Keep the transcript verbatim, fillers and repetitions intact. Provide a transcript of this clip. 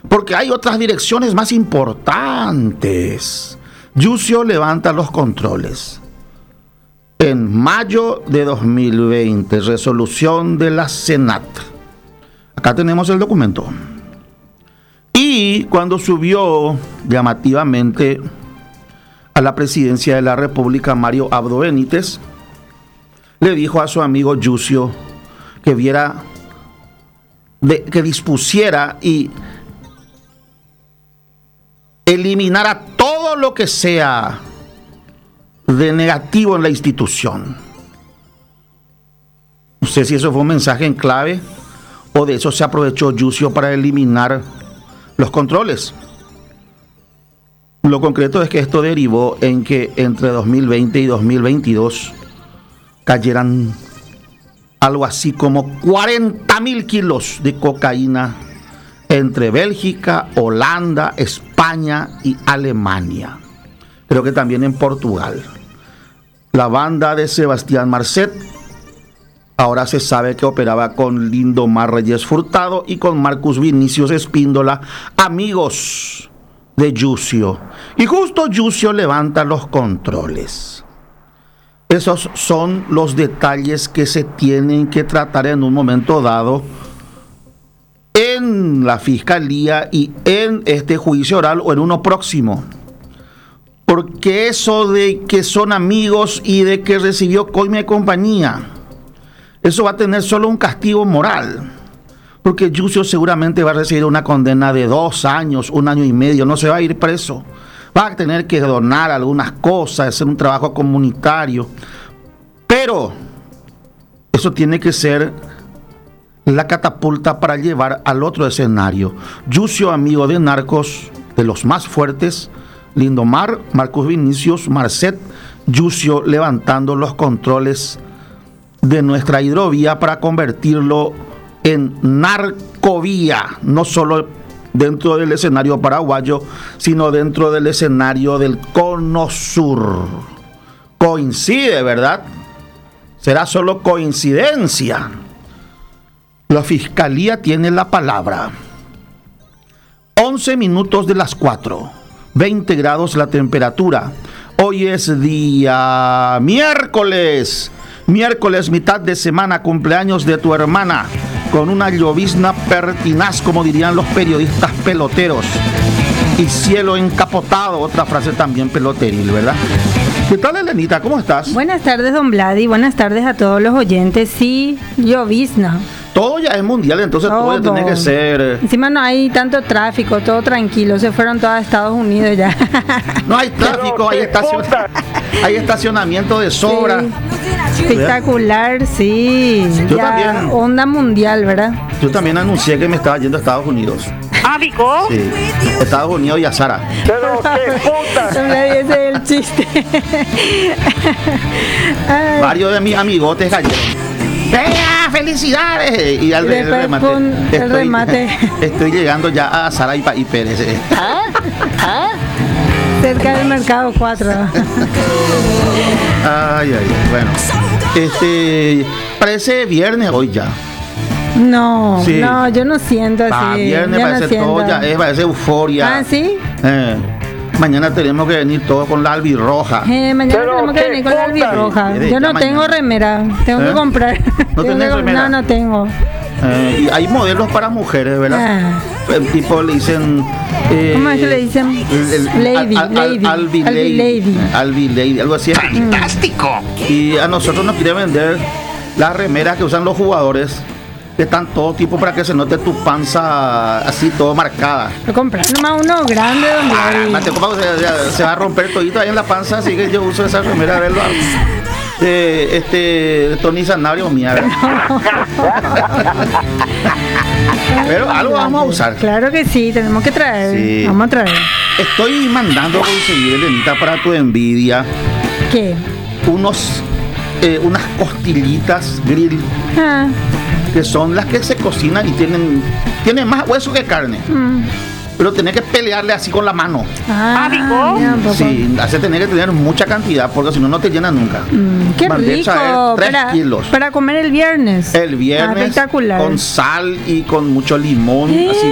porque hay otras direcciones más importantes. Yucio levanta los controles. En mayo de dos mil veinte, resolución de la Senat. Acá tenemos el documento. Y cuando subió llamativamente a la presidencia de la República Mario Abdo Benítez, le dijo a su amigo Yucio que viera, de, que dispusiera y eliminara todo lo que sea de negativo en la institución. No sé si eso fue un mensaje en clave o de eso se aprovechó Yucio para eliminar los controles. Lo concreto es que esto derivó en que entre dos mil veinte y dos mil veintidós cayeran algo así como cuarenta mil kilos de cocaína entre Bélgica, Holanda, España y Alemania. Creo que también en Portugal. La banda de Sebastián Marcet ahora se sabe que operaba con Lindomar Reyes Furtado y con Marcus Vinicius Espíndola, amigos de Yucio. Y justo Yucio levanta los controles. Esos son los detalles que se tienen que tratar en un momento dado en la fiscalía y en este juicio oral o en uno próximo. Porque eso de que son amigos y de que recibió coima y compañía, eso va a tener solo un castigo moral. Porque Yucio seguramente va a recibir una condena de dos años, un año y medio, no se va a ir preso. Va a tener que donar algunas cosas, hacer un trabajo comunitario. Pero eso tiene que ser la catapulta para llevar al otro escenario. Yucio, amigo de narcos, de los más fuertes, Lindomar, Marcus Vinicius, Marcet, Yucio levantando los controles de nuestra hidrovía para convertirlo en narcovía, no solo dentro del escenario paraguayo, sino dentro del escenario del Cono Sur. Coincide, ¿verdad? Será solo coincidencia. La fiscalía tiene la palabra. once minutos de las cuatro. veinte grados la temperatura. Hoy es día miércoles. Miércoles, mitad de semana, cumpleaños de tu hermana. Con una llovizna pertinaz, como dirían los periodistas peloteros. Y cielo encapotado, otra frase también peloteril, ¿verdad? ¿Qué tal, Elenita? ¿Cómo estás? Buenas tardes, don Vladi. Buenas tardes a todos los oyentes. Sí, llovizna. Todo ya es mundial, entonces todo, todo tiene que ser... Encima no hay tanto tráfico, todo tranquilo. Se fueron todos a Estados Unidos ya. No hay tráfico, hay, estacion... hay estacionamiento de sobra. Sí. Espectacular, sí. Yo ya también. Onda mundial, ¿verdad? Yo también anuncié que me estaba yendo a Estados Unidos. ¿Ah, Vico? Sí, Estados Unidos y a Sara. Pero qué puta. Ese es el chiste. Varios de mis amigotes cayeron. ¡Vea! ¡Felicidades! Y al y después, remate, pum, el estoy, remate. Estoy llegando ya a Sara y, pa y Pérez. ¿Ah? ¿Ah? Cerca del mercado cuatro. Ay, ay, bueno. Este, parece viernes hoy ya. No, sí. no, yo no siento así. Ah, viernes yo parece no todo ya, es, parece euforia. Ah, ¿sí? Eh, mañana tenemos que venir todos con la albirroja. Eh, mañana Pero tenemos que qué venir con la albirroja. puta. Yo no Ya tengo mañana. remera, tengo ¿Eh? que comprar. ¿No Tengo tenés que- remera? No, no tengo. Eh, y hay modelos para mujeres, ¿verdad? Ah. El tipo le dicen... Eh, ¿Cómo es que le dicen? el- el- Lady, al- al- lady, Albi Albi lady. lady. Albi lady, algo así. ¡Fantástico! Y a nosotros nos quiere vender las remeras que usan los jugadores, que están todo tipo para que se note tu panza así, todo marcada. Lo compras nomás uno grande, don Vladi. Mate, ¿cómo se, se- se va a romper todito ahí en la panza? Así que yo uso esa remera de los... Eh, este Tony Sanabria o mía, ¿verdad? Pero algo vamos a usar. Claro que sí, tenemos que traer. Sí. Vamos a traer. Estoy mandando a conseguir, Elenita, para tu envidia, ¿Qué? unos eh, unas costillitas grill Ah, que son las que se cocinan y tienen tienen más hueso que carne, mm. pero tenés que pelearle así con la mano. Ah, Vico? mira un poco. Sí, hace tener que tener mucha cantidad porque si no no te llena nunca. Mm, qué Mandé rico. traer tres para, kilos. para comer el viernes. El Ah, viernes espectacular. con sal y con mucho limón, Eh. así